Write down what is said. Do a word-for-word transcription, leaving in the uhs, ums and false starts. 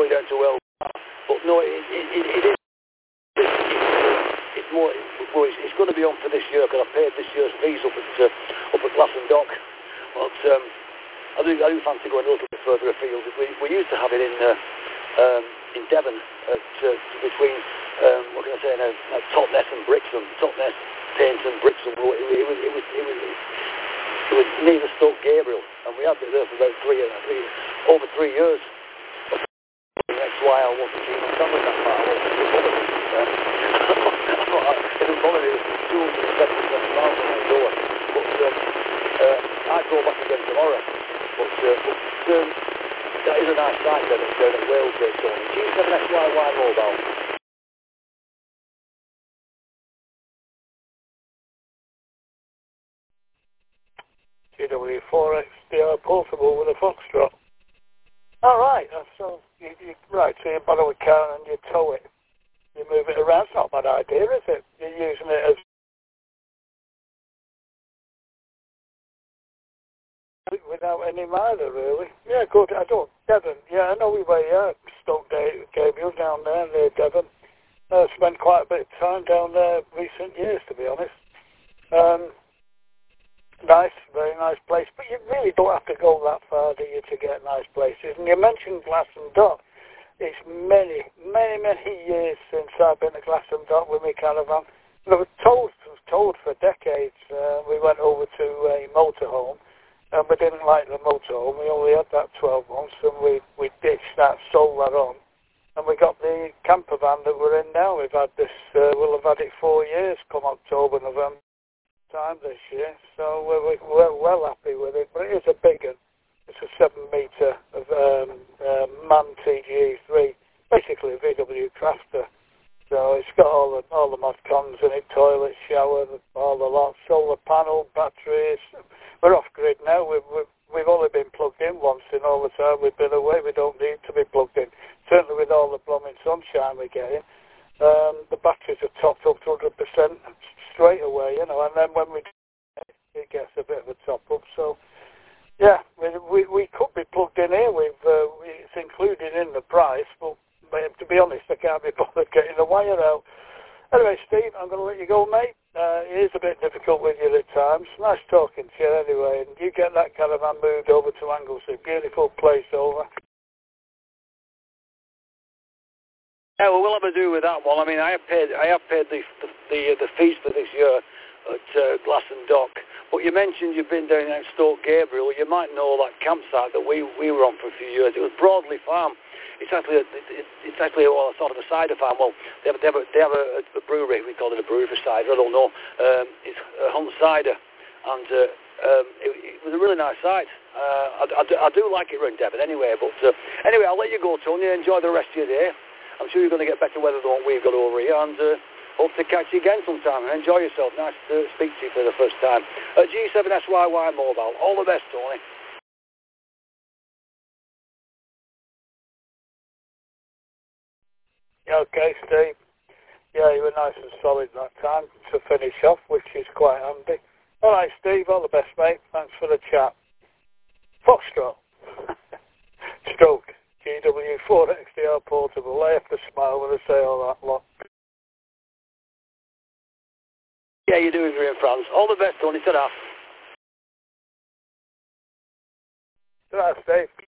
going down to well. But no, it, it, it, it is. It's more. Well, it's, it's going to be on for this year because I paid this year's fees up at uh, up at Glasson Dock. But um, I do I do fancy going a little bit further afield. We we used to have it in uh, um, in Devon at uh, between um, what can I say now, uh, Totnes and Brixham, Totnes, Paint and Brixham. It, it, was it was it was it was near the Stoke Gabriel, and we had it there for about three, uh, three over three years. That's why I wasn't even travelling that far. I wasn't even bothered. Um, I thought I, it didn't bother me. It was two hundred seventy-seven miles on my door. But um, uh, I'd go back again tomorrow. But, uh, but um, that is a nice site down at, down at Wales there, Tony. G seven X Y Y mobile. G W four X D R portable with a Foxtrot. All right, so you, you, right, so you borrow a car and you tow it. You move it around. It's not a bad idea, is it? You're using it as without any miler, really. Yeah, good. I don't. Devon. Yeah, I know we were yeah, Stoke Gabriel down there near Devon. I spent quite a bit of time down there recent years, to be honest. Um, nice, very nice place. But you really don't have to go that far, do you, to get nice places? And you mentioned Glasson Dock. It's many, many, many years since I've been to Glasson Dock with my caravan. I was told, was told for decades. Uh, we went over to a motorhome, and we didn't like the motorhome. We only had that twelve months, and we, we ditched that, sold that on. And we got the camper van that we're in now. We've had this, uh, we'll have had it four years come October, November time this year. So we're, we're well happy with it. But it is a big one. It's a seven metre of um, uh, MAN T G E three, basically a V W Crafter. So it's got all the all the mod cons in it, toilet, shower, all the lot, solar panel, batteries. We're off grid now. We've, we've we've only been plugged in once in all the time we've been away. We don't need to be plugged in. Certainly with all the blooming sunshine we're getting, um, the batteries are topped up to one hundred percent straight away, you know. And then when we it gets a bit of a top up. So. Yeah, we, we we could be plugged in here. We've uh, it's included in the price, but, but to be honest, I can't be bothered getting the wire out. Anyway, Steve, I'm going to let you go, mate. Uh, it is a bit difficult with you at times. Nice talking to you anyway, and you get that caravan moved over to Anglesey. Beautiful place over. Yeah, well, we'll have to do with that one. I mean, I have paid I have paid the the the, the fees for this year at uh, Glasson Dock. But you mentioned you've been down at Stoke Gabriel. You might know that campsite that we, we were on for a few years. It was Broadley Farm. It's actually a, it, it's actually a, well, sort of a cider farm. Well, they have, they have, a, they have a, a brewery. We call it a brewery for cider. I don't know. Um, it's a Hunt cider, and uh, um, it, it was a really nice site. Uh, I, I, do, I do like it around Devon anyway. But uh, anyway, I'll let you go, Tony. Enjoy the rest of your day. I'm sure you're going to get better weather than what we've got over here, and. Uh, Hope to catch you again sometime. Enjoy yourself. Nice to speak to you for the first time. At G seven S Y Y Mobile. All the best, Tony. Okay, Steve. Yeah, you were nice and solid that time to finish off, which is quite handy. All right, Steve. All the best, mate. Thanks for the chat. Foxtrot. Stroke. G W four X D R portable. I have to smile when I say all that lot. Yeah, you do if you're in France. All the best, Tony. Ta-da. Ta-da, Steve.